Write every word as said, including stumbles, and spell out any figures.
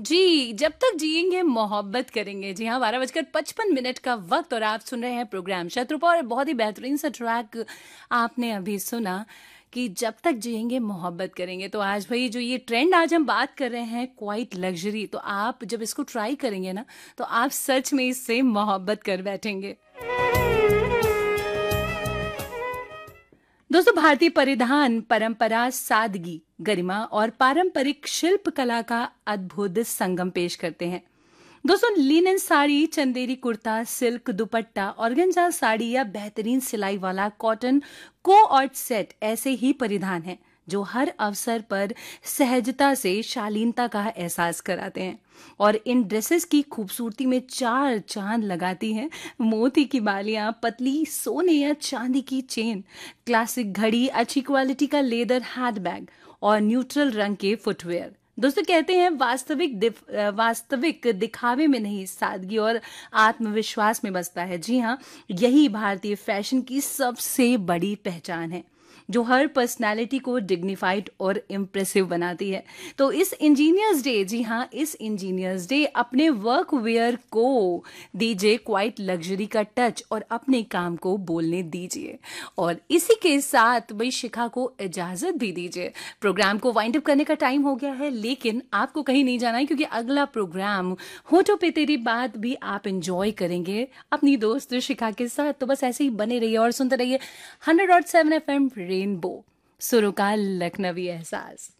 जी, जब तक जिएंगे मोहब्बत करेंगे। जी हाँ, बारह बजकर पचपन मिनट का वक्त और आप सुन रहे हैं प्रोग्राम शत्रुपा और बहुत ही बेहतरीन सा ट्रैक आपने अभी सुना कि जब तक जिएंगे मोहब्बत करेंगे। तो आज भाई जो ये ट्रेंड आज हम बात कर रहे हैं क्वाइट लग्जरी, तो आप जब इसको ट्राई करेंगे ना तो आप सच में इससे मोहब्बत कर बैठेंगे। दोस्तों, भारतीय परिधान परंपरा, सादगी, गरिमा और पारंपरिक शिल्प कला का अद्भुत संगम पेश करते हैं। दोस्तों, लिनन साड़ी, चंदेरी कुर्ता, सिल्क दुपट्टा, ऑर्गेन्जा साड़ी या बेहतरीन सिलाई वाला कॉटन को-ऑर्ड सेट ऐसे ही परिधान हैं जो हर अवसर पर सहजता से शालीनता का एहसास कराते हैं और इन ड्रेसेस की खूबसूरती में चार चांद लगाती हैं मोती की बालियां, पतली सोने या चांदी की चेन, क्लासिक घड़ी, अच्छी क्वालिटी का लेदर हैंडबैग और न्यूट्रल रंग के फुटवेयर। दोस्तों, कहते हैं वास्तविक दिफ- अ, वास्तविक दिखावे में नहीं, सादगी और आत्मविश्वास में बसता है। जी हाँ, यही भारतीय फैशन की सबसे बड़ी पहचान है जो हर पर्सनालिटी को डिग्निफाइड और इम्प्रेसिव बनाती है। तो इस इंजीनियर्स डे, जी हाँ, इस इंजीनियर्स डे अपने वर्क वेयर को दीजिए क्वाइट लग्जरी का टच और अपने काम को बोलने दीजिए। और इसी के साथ भाई शिखा को इजाजत भी दीजिए। प्रोग्राम को वाइंड अप करने का टाइम हो गया है, लेकिन आपको कहीं नहीं जाना है क्योंकि अगला प्रोग्राम होठों पे तेरी बात भी आप इंजॉय करेंगे अपनी दोस्त शिखा के साथ। तो बस ऐसे ही बने रहिए और सुनते रहिए hundred dot seven F M rainbow, सुरों का लखनवी एहसास।